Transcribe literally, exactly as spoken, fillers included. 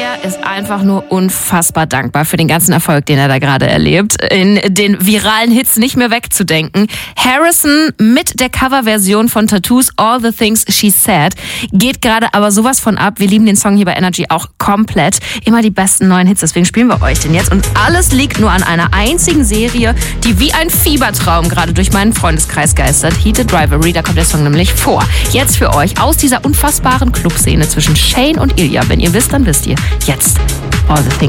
Er ist einfach nur unfassbar dankbar für den ganzen Erfolg, den er da gerade erlebt. In den viralen Hits nicht mehr wegzudenken. Harrison mit der Coverversion von Tattoos All the Things She Said geht gerade aber sowas von ab. Wir lieben den Song hier bei Energy auch komplett. Immer die besten neuen Hits, deswegen spielen wir euch den jetzt. Und alles liegt nur an einer einzigen Serie, die wie ein Fiebertraum gerade durch meinen Freundeskreis geistert. Heated Rivalry, da kommt der Song nämlich vor. Jetzt für euch aus dieser unfassbaren Clubszene zwischen Shane und Ilya. Wenn ihr wisst, dann wisst ihr. Jetzt All the Things